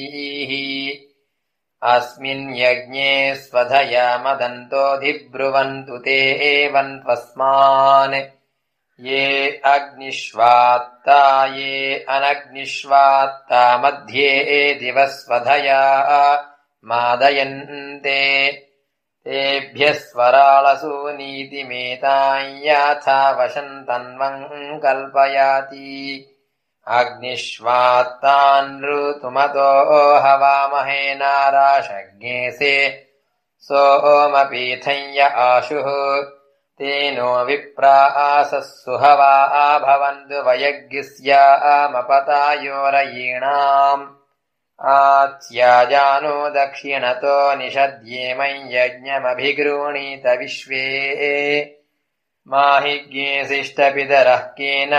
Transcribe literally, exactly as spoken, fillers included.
अस्मिन् यज्ञे स्वधया मदन्तोऽधिब्रुवन्तु ते एवन्त्वस्मान् ये अग्निष्वात्ता ये अनग्निष्वात्ता मध्ये दिवस्वधया मादयन्ते तेभ्यः स्वराळसु नीतिमेताम् याथा वशन्तन्वम् कल्पयाति अग्निष्वात्तान् ऋतुमतो हवामहे नाराशज्ञेसे सोमपीथम् य आशुः तेनो विप्रासः सुहवा भवन्तु वयज्ञस्यामपतायोरयीणाम् आत्स्याजानो दक्षिणतो निषद्येमम् यज्ञमभिगृह्णीत विश्वे माहिज्ञेसिष्टपितरः केन